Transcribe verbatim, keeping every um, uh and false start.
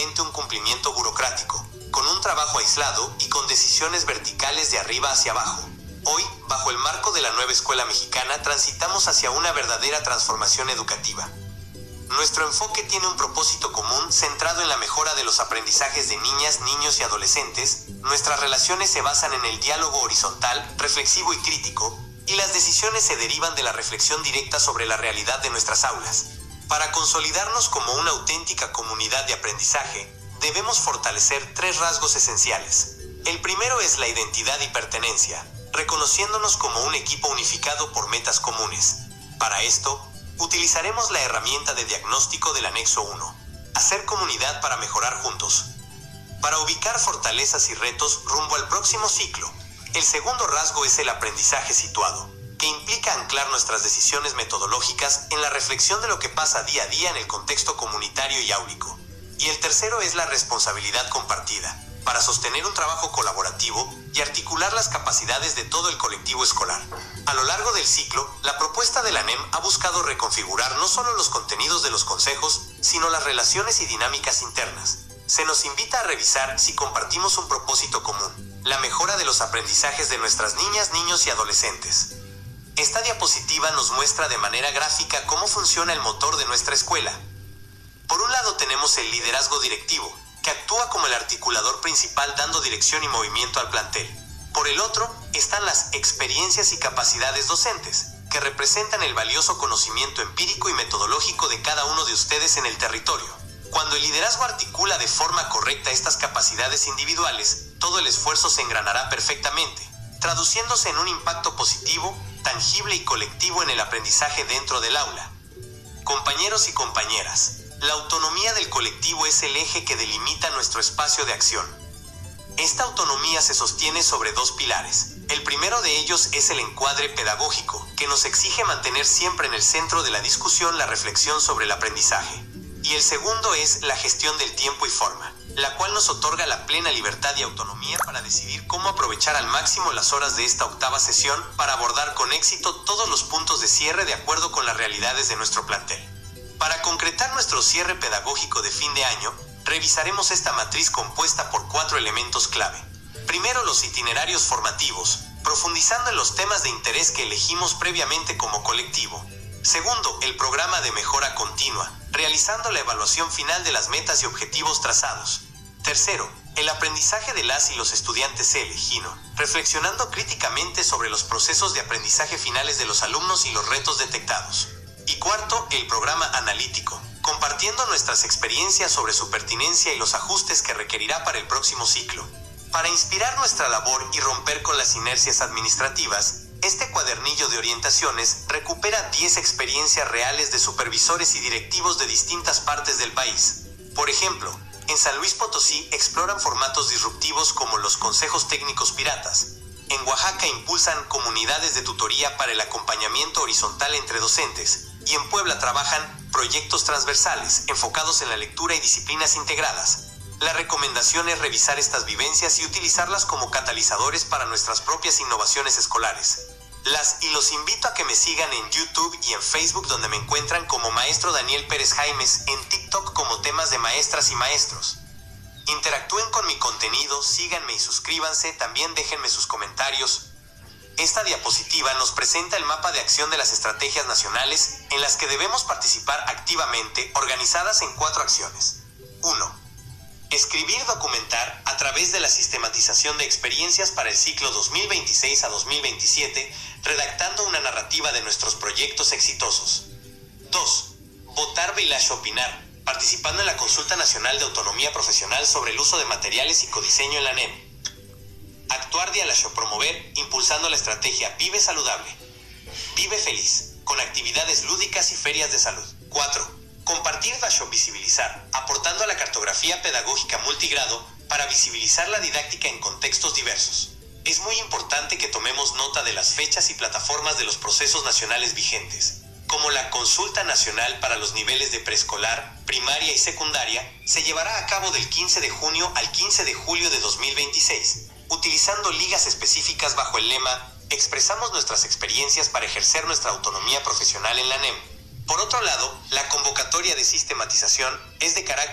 un cumplimiento burocrático, con un trabajo aislado y con decisiones verticales de arriba hacia abajo. Hoy, bajo el marco de la nueva escuela mexicana, transitamos hacia una verdadera transformación educativa. Nuestro enfoque tiene un propósito común centrado en la mejora de los aprendizajes de niñas, niños y adolescentes. Nuestras relaciones se basan en el diálogo horizontal, reflexivo y crítico, y las decisiones se derivan de la reflexión directa sobre la realidad de nuestras aulas. Para consolidarnos como una auténtica comunidad de aprendizaje, debemos fortalecer tres rasgos esenciales. El primero es la identidad y pertenencia, reconociéndonos como un equipo unificado por metas comunes. Para esto, utilizaremos la herramienta de diagnóstico del anexo uno, hacer comunidad para mejorar juntos, para ubicar fortalezas y retos rumbo al próximo ciclo. El segundo rasgo es el aprendizaje situado, que implica anclar nuestras decisiones metodológicas en la reflexión de lo que pasa día a día en el contexto comunitario y áulico. Y el tercero es la responsabilidad compartida, para sostener un trabajo colaborativo y articular las capacidades de todo el colectivo escolar. A lo largo del ciclo, la propuesta de la N E M ha buscado reconfigurar no solo los contenidos de los consejos, sino las relaciones y dinámicas internas. Se nos invita a revisar si compartimos un propósito común, la mejora de los aprendizajes de nuestras niñas, niños y adolescentes. Esta diapositiva nos muestra de manera gráfica cómo funciona el motor de nuestra escuela. Por un lado tenemos el liderazgo directivo, que actúa como el articulador principal dando dirección y movimiento al plantel. Por el otro, están las experiencias y capacidades docentes, que representan el valioso conocimiento empírico y metodológico de cada uno de ustedes en el territorio. Cuando el liderazgo articula de forma correcta estas capacidades individuales, todo el esfuerzo se engranará perfectamente, traduciéndose en un impacto positivo, tangible y colectivo en el aprendizaje dentro del aula. Compañeros y compañeras, la autonomía del colectivo es el eje que delimita nuestro espacio de acción. Esta autonomía se sostiene sobre dos pilares. El primero de ellos es el encuadre pedagógico, que nos exige mantener siempre en el centro de la discusión la reflexión sobre el aprendizaje. Y el segundo es la gestión del tiempo y forma, la cual nos otorga la plena libertad y autonomía para decidir cómo aprovechar al máximo las horas de esta octava sesión para abordar con éxito todos los puntos de cierre de acuerdo con las realidades de nuestro plantel. Para concretar nuestro cierre pedagógico de fin de año, revisaremos esta matriz compuesta por cuatro elementos clave. Primero, los itinerarios formativos, profundizando en los temas de interés que elegimos previamente como colectivo. Segundo, el programa de mejora continua, realizando la evaluación final de las metas y objetivos trazados. Tercero, el aprendizaje de las y los estudiantes elegino, reflexionando críticamente sobre los procesos de aprendizaje finales de los alumnos y los retos detectados. Y cuarto, el programa analítico, compartiendo nuestras experiencias sobre su pertinencia y los ajustes que requerirá para el próximo ciclo. Para inspirar nuestra labor y romper con las inercias administrativas, este cuadernillo de orientaciones recupera diez experiencias reales de supervisores y directivos de distintas partes del país. Por ejemplo, en San Luis Potosí exploran formatos disruptivos como los consejos técnicos piratas. En Oaxaca impulsan comunidades de tutoría para el acompañamiento horizontal entre docentes. Y en Puebla trabajan proyectos transversales enfocados en la lectura y disciplinas integradas. La recomendación es revisar estas vivencias y utilizarlas como catalizadores para nuestras propias innovaciones escolares. Las y los invito a que me sigan en YouTube y en Facebook, donde me encuentran como Maestro Daniel Pérez Jaimes, en TikTok como Temas de Maestras y Maestros. Interactúen con mi contenido, síganme y suscríbanse, también déjenme sus comentarios. Esta diapositiva nos presenta el mapa de acción de las estrategias nacionales en las que debemos participar activamente, organizadas en cuatro acciones. uno. Escribir, documentar, a través de la sistematización de experiencias para el ciclo dos mil veintiséis a dos mil veintisiete, redactando una narrativa de nuestros proyectos exitosos. dos. Votar, Village, opinar, participando en la Consulta Nacional de Autonomía Profesional sobre el uso de materiales y codiseño en la N E M. Actuar, Dialash, promover, impulsando la estrategia Vive Saludable. Vive Feliz, con actividades lúdicas y ferias de salud. cuatro. Compartir, Dash, visibilizar, aportando a la cartografía pedagógica multigrado para visibilizar la didáctica en contextos diversos. Es muy importante que tomemos nota de las fechas y plataformas de los procesos nacionales vigentes, como la Consulta Nacional para los niveles de preescolar, primaria y secundaria, se llevará a cabo del quince de junio al quince de julio de dos mil veintiséis. Utilizando ligas específicas bajo el lema Expresamos nuestras experiencias para ejercer nuestra autonomía profesional en la N E M. Por otro lado, la convocatoria de sistematización es de carácter